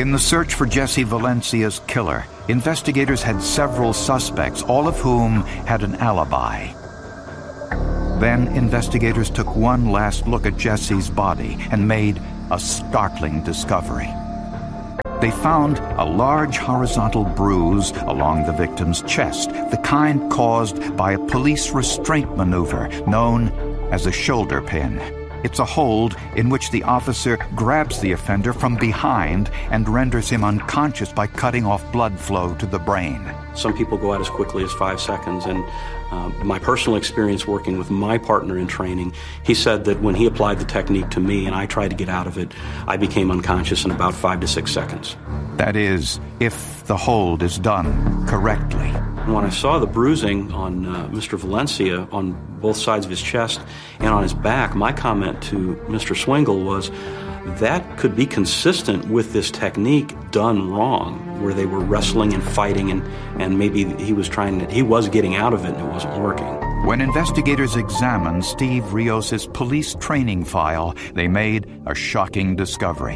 In the search for Jesse Valencia's killer, investigators had several suspects, all of whom had an alibi. Then investigators took one last look at Jesse's body and made a startling discovery. They found a large horizontal bruise along the victim's chest, the kind caused by a police restraint maneuver known as a shoulder pin. It's a hold in which the officer grabs the offender from behind and renders him unconscious by cutting off blood flow to the brain. Some people go out as quickly as 5 seconds, and my personal experience working with my partner in training, he said that when he applied the technique to me and I tried to get out of it, I became unconscious in about 5 to 6 seconds. That is, if the hold is done correctly. When I saw the bruising on Mr. Valencia on both sides of his chest and on his back, my comment to Mr. Swingle was that could be consistent with this technique done wrong, where they were wrestling and fighting and maybe he was getting out of it and it wasn't working. When investigators examined Steve Rios' police training file, they made a shocking discovery.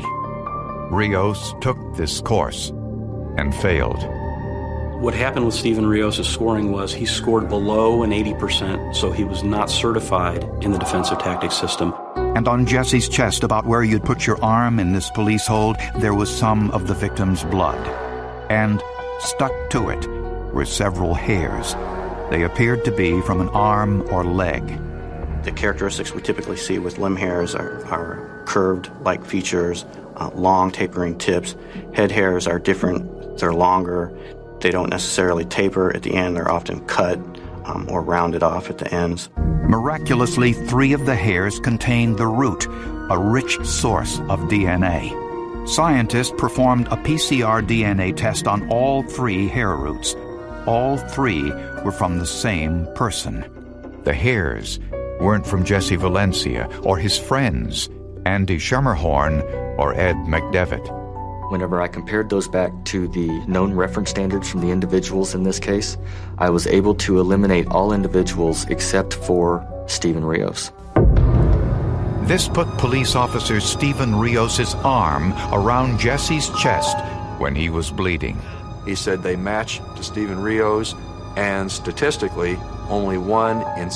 Rios took this course and failed. What happened with Steven Rios' scoring was he scored below an 80%, so he was not certified in the defensive tactics system. And on Jesse's chest, about where you'd put your arm in this police hold, there was some of the victim's blood. And stuck to it were several hairs. They appeared to be from an arm or leg. The characteristics we typically see with limb hairs are curved-like features, long tapering tips. Head hairs are different. They're longer. They don't necessarily taper at the end. They're often cut or rounded off at the ends. Miraculously, 3 of the hairs contained the root, a rich source of DNA. Scientists performed a PCR DNA test on all 3 hair roots. All 3 were from the same person. The hairs weren't from Jesse Valencia or his friends, Andy Schermerhorn or Ed McDevitt. Whenever I compared those back to the known reference standards from the individuals in this case, I was able to eliminate all individuals except for Steven Rios. This put police officer Steven Rios' arm around Jesse's chest when he was bleeding. He said they match to Steven Rios, and statistically, only 1 in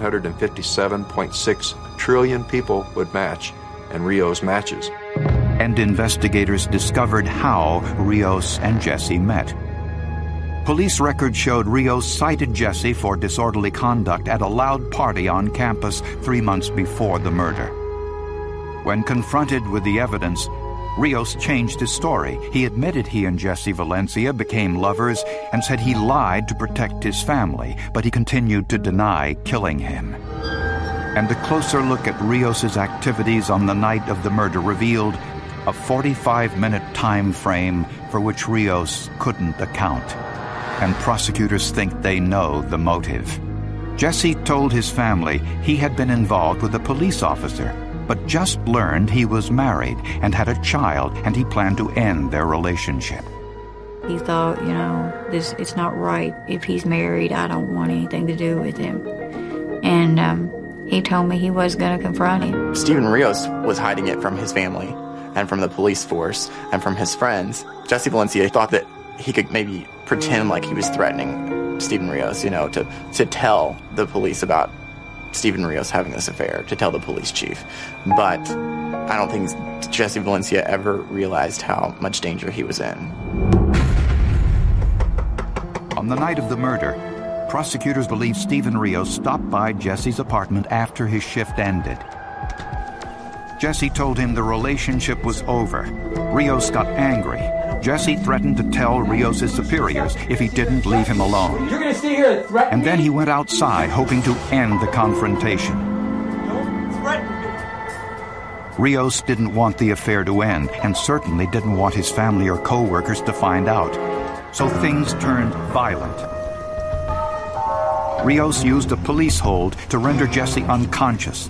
757.6 trillion people would match, and Rios matches. And investigators discovered how Rios and Jesse met. Police records showed Rios cited Jesse for disorderly conduct at a loud party on campus 3 months before the murder. When confronted with the evidence, Rios changed his story. He admitted he and Jesse Valencia became lovers and said he lied to protect his family, but he continued to deny killing him. And a closer look at Rios' activities on the night of the murder revealed a 45-minute time frame for which Rios couldn't account. And prosecutors think they know the motive. Jesse told his family he had been involved with a police officer, but just learned he was married and had a child, and he planned to end their relationship. He thought, it's not right. If he's married, I don't want anything to do with him. And he told me he was going to confront him. Steven Rios was hiding it from his family and from the police force and from his friends. Jesse Valencia thought that he could maybe pretend like he was threatening Steven Rios, to tell the police about Steven Rios having this affair, to tell the police chief. But I don't think Jesse Valencia ever realized how much danger he was in. On the night of the murder, prosecutors believe Steven Rios stopped by Jesse's apartment after his shift ended. Jesse told him the relationship was over. Rios got angry. Jesse threatened to tell Rios' superiors if he didn't leave him alone. You're gonna stay here and threaten And me? then he went outside, hoping to end the confrontation. Don't threaten me. Rios didn't want the affair to end, and certainly didn't want his family or co-workers to find out. So things turned violent. Rios used a police hold to render Jesse unconscious.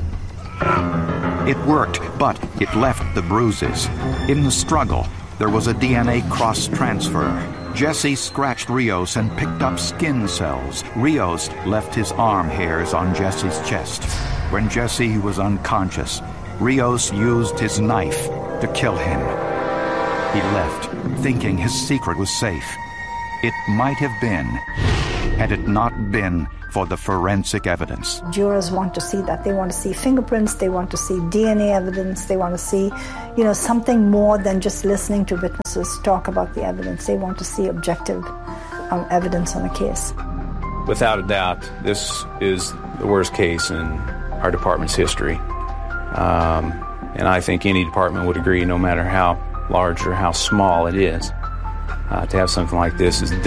It worked, but it left the bruises. In the struggle, there was a DNA cross-transfer. Jesse scratched Rios and picked up skin cells. Rios left his arm hairs on Jesse's chest. When Jesse was unconscious, Rios used his knife to kill him. He left, thinking his secret was safe. It might have been, had it not been for the forensic evidence. Jurors want to see that. They want to see fingerprints, they want to see DNA evidence, they want to see, something more than just listening to witnesses talk about the evidence. They want to see objective evidence on a case. Without a doubt, this is the worst case in our department's history. And I think any department would agree, no matter how large or how small it is, to have something like this is